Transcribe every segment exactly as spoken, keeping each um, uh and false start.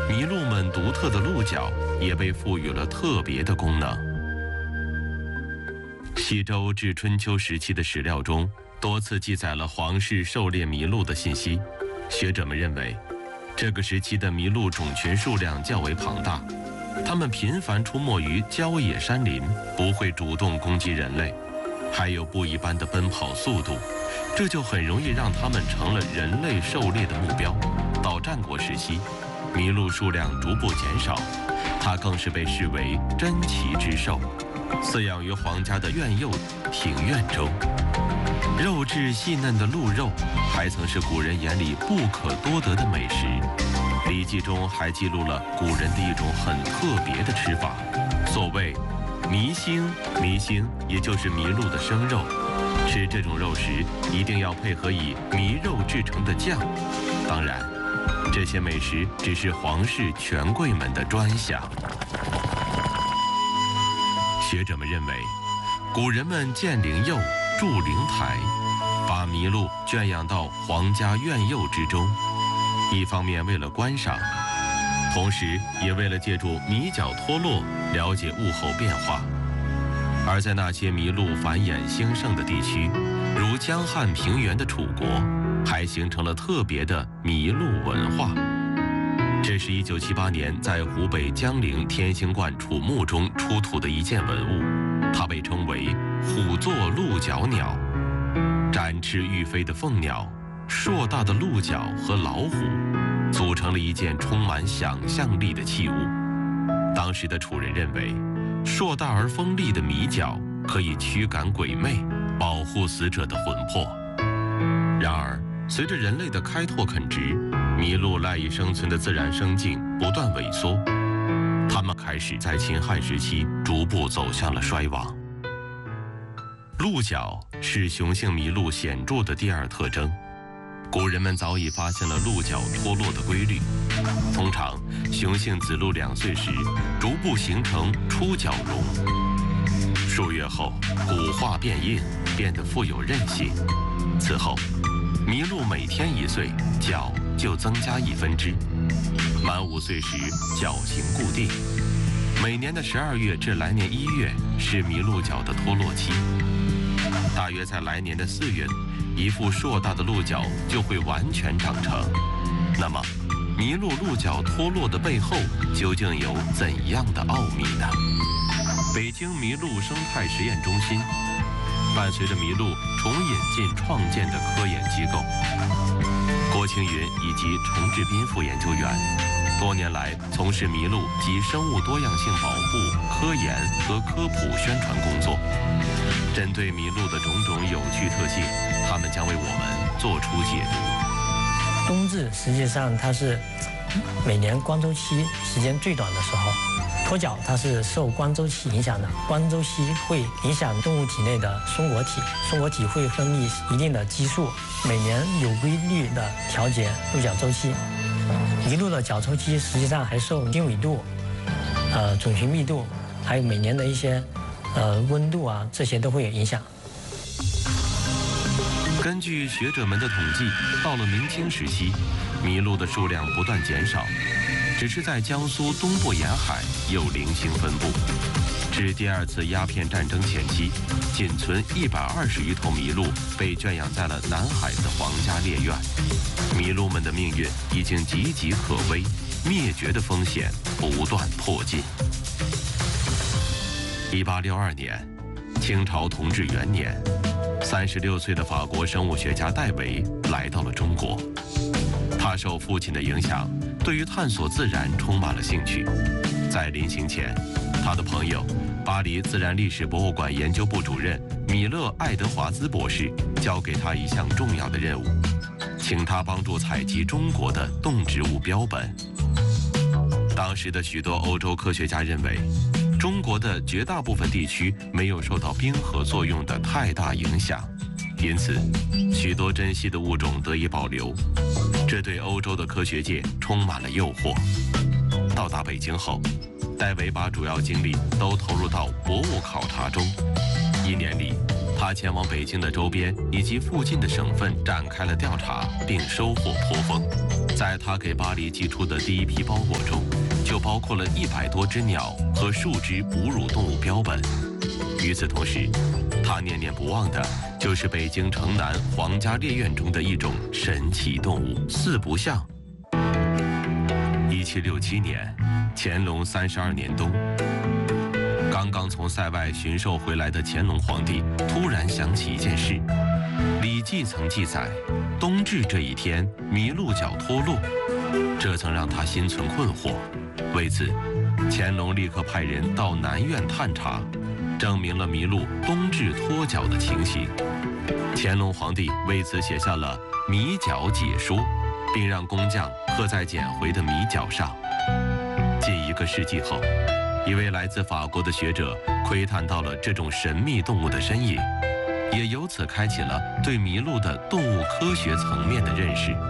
麋鹿们独特的鹿角也被赋予了特别的功能。西周至春秋时期的史料中多次记载了皇室狩猎麋鹿的信息。学者们认为，这个时期的麋鹿种群数量较为庞大，它们频繁出没于郊野山林，不会主动攻击人类，还有不一般的奔跑速度，这就很容易让它们成了人类狩猎的目标。到战国时期，麋鹿数量逐步减少，它更是被视为珍奇之兽，饲养于皇家的苑囿庭院中。肉质细嫩的鹿肉还曾是古人眼里不可多得的美食。《礼记》中还记录了古人的一种很特别的吃法，所谓麋星，麋星也就是麋鹿的生肉。吃这种肉时，一定要配合以麋肉制成的酱。当然，这些美食只是皇室权贵们的专享。学者们认为，古人们建陵囿、筑灵台，把麋鹿圈养到皇家苑囿之中，一方面为了观赏，同时也为了借助麋角脱落了解物候变化。而在那些麋鹿繁衍兴盛的地区，如江汉平原的楚国，还形成了特别的麋鹿文化。这是一九七八年在湖北江陵天兴观楚墓中出土的一件文物，它被称为虎座鹿角鸟。展翅欲飞的凤鸟，硕大的鹿角和老虎，组成了一件充满想象力的器物。当时的楚人认为，硕大而锋利的麋角可以驱赶鬼魅，保护死者的魂魄。然而，随着人类的开拓垦殖，麋鹿赖以生存的自然生境不断萎缩，它们开始在秦汉时期逐步走向了衰亡。鹿角是雄性麋鹿显著的第二特征。古人们早已发现了鹿角脱落的规律。通常，雄性子鹿两岁时，逐步形成出角绒。数月后，骨化变硬，变得富有韧性。此后，麋鹿每天一岁，角就增加一分支。满五岁时，角形固定。每年的十二月至来年一月是麋鹿角的脱落期。大约在来年的四月，一副硕大的鹿角就会完全长成。那么，麋鹿鹿角脱落的背后究竟有怎样的奥秘呢？北京麋鹿生态实验中心伴随着麋鹿重引进创建的科研机构，郭青云以及程志斌副研究员多年来从事麋鹿及生物多样性保护、科研和科普宣传工作。针对麋鹿的种种有趣特性，他们将为我们做出解读。 冬至实际上它是每年光周期时间最短的时候，脱角它是受光周期影响的，光周期会影响动物体内的松果体，松果体会分泌一定的激素，每年有规律的调节鹿角周期。麋鹿的角周期实际上还受经纬度、呃种群密度，还有每年的一些呃温度啊，这些都会有影响。 根据学者们的统计，到了明清时期，麋鹿的数量不断减少，只是在江苏东部沿海有零星分布。至第二次鸦片战争前期，仅存一百二十余头麋鹿被圈养在了南海的皇家猎苑。麋鹿们的命运已经岌岌可危，灭绝的风险不断迫近。一八六二年，清朝同治元年，三十六岁的法国生物学家戴维来到了中国。他受父亲的影响，对于探索自然充满了兴趣。在临行前，他的朋友巴黎自然历史博物馆研究部主任米勒·爱德华兹博士交给他一项重要的任务，请他帮助采集中国的动植物标本。当时的许多欧洲科学家认为，中国的绝大部分地区没有受到冰河作用的太大影响，因此许多珍稀的物种得以保留，这对欧洲的科学界充满了诱惑。到达北京后，戴维把主要精力都投入到博物考察中。一年里，他前往北京的周边以及附近的省份展开了调查，并收获颇丰。在他给巴黎寄出的第一批包裹中， 包括了一百多只鸟和数只哺乳动物标本。与此同时，他念念不忘的就是北京城南皇家猎院中的一种神奇动物——四不像。一七六七年，乾隆三十二年冬，刚刚从塞外巡狩回来的乾隆皇帝突然想起一件事。《礼记》曾记载，冬至这一天，麋鹿角脱落，这曾让他心存困惑。为此，乾隆立刻派人到南苑探查，证明了麋鹿冬至脱角的情形。乾隆皇帝为此写下了《麋角解说》，并让工匠刻在捡回的麋角上。近一个世纪后，一位来自法国的学者窥探到了这种神秘动物的身影，也由此开启了对麋鹿的动物科学层面的认识。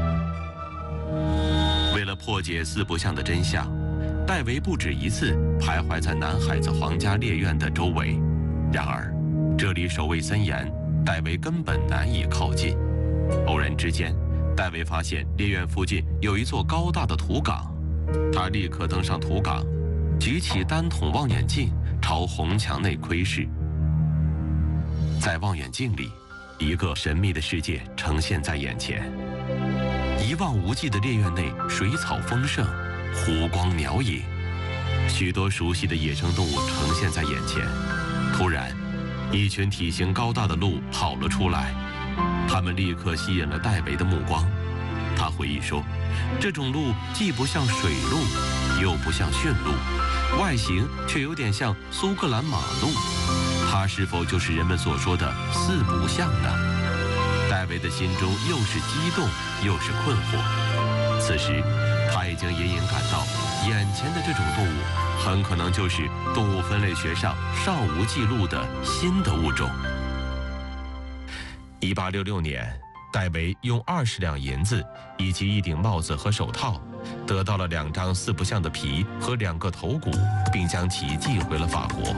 为了破解四不像的真相，戴维不止一次徘徊在南海子皇家猎院的周围。然而，这里守卫森严，戴维根本难以靠近。偶然之间，戴维发现猎院附近有一座高大的土岗，他立刻登上土岗，举起单筒望远镜朝红墙内窥视。在望远镜里，一个神秘的世界呈现在眼前。一望无际的猎院内，水草丰盛，湖光鸟影，许多熟悉的野生动物呈现在眼前。突然，一群体型高大的鹿跑了出来，它们立刻吸引了戴维的目光。他回忆说，这种鹿既不像水鹿，又不像驯鹿，外形却有点像苏格兰马鹿。它是否就是人们所说的四不像呢？戴维的心中又是激动又是困惑。此时，他已经隐隐感到，眼前的这种动物很可能就是动物分类学上尚无记录的新的物种。一八六六年，戴维用二十两银子以及一顶帽子和手套，得到了两张四不像的皮和两个头骨，并将其寄回了法国。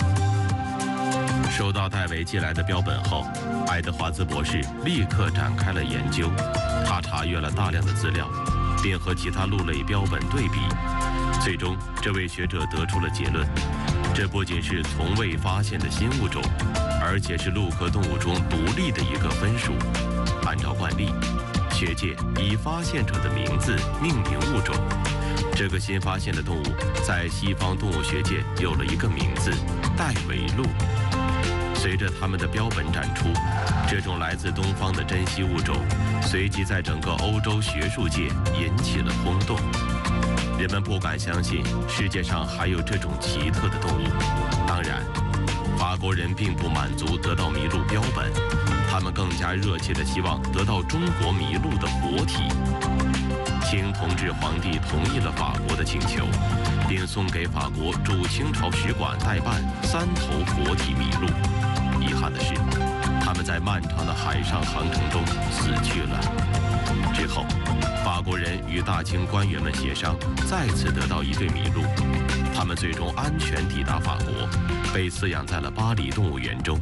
收到戴维寄来的标本后，爱德华兹博士立刻展开了研究。他查阅了大量的资料，并和其他鹿类标本对比。最终，这位学者得出了结论：这不仅是从未发现的新物种，而且是鹿科动物中独立的一个分属。按照惯例，学界以发现者的名字命名物种。这个新发现的动物在西方动物学界有了一个名字——戴维鹿。随着他们的标本展出，这种来自东方的珍稀物种随即在整个欧洲学术界引起了轰动。人们不敢相信世界上还有这种奇特的动物。当然，法国人并不满足得到麋鹿标本，他们更加热切地希望得到中国麋鹿的活体。清同治皇帝同意了法国的请求，并送给法国驻清朝使馆代办三头活体麋鹿。遗憾的是，他们在漫长的海上航程中死去了。之后，法国人与大清官员们协商，再次得到一对麋鹿。他们最终安全抵达法国，被饲养在了巴黎动物园中。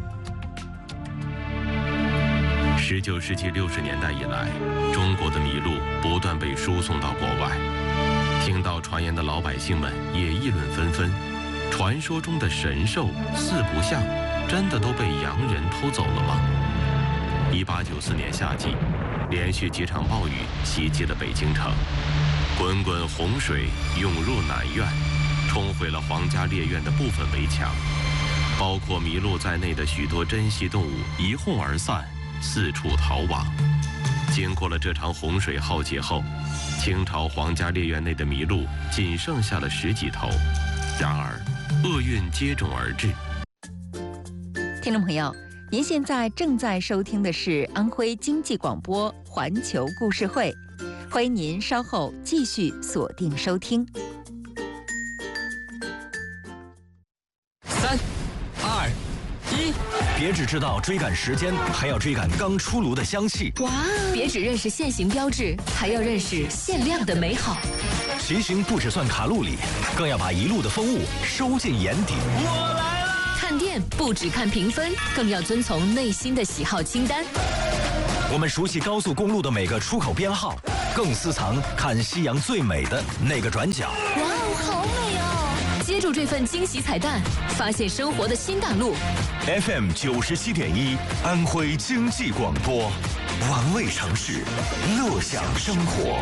十九世纪六十年代以来，中国的麋鹿不断被输送到国外。听到传言的老百姓们也议论纷纷：传说中的神兽四不像，真的都被洋人偷走了吗？一八九四年夏季，连续几场暴雨袭击了北京城，滚滚洪水涌入南苑，冲毁了皇家猎院的部分围墙，包括麋鹿在内的许多珍稀动物一哄而散，四处逃亡。经过了这场洪水浩劫后，清朝皇家猎院内的麋鹿仅剩下了十几头。然而，厄运接踵而至。 听众朋友，您现在正在收听的是安徽经济广播环球故事会，欢迎您稍后继续锁定收听。 三、二、一，别只知道追赶时间，还要追赶刚出炉的香气。 哇！别只认识现行标志，还要认识限量的美好。 骑行不只算卡路里，更要把一路的风物收进眼底。我来了！ 看店不只看评分，更要遵从内心的喜好清单。 我们熟悉高速公路的每个出口编号， 更私藏看夕阳最美的那个转角。 哇哦，好美哦！接住这份惊喜彩蛋，发现生活的新大陆。 F M 九十七点一，安徽经济广播，玩味城市，乐享生活。